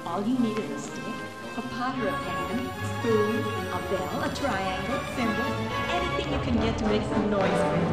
All you need is a stick, a pot or a pan, spoon, a bell, a triangle, cymbal, anything you can get to make some noise with.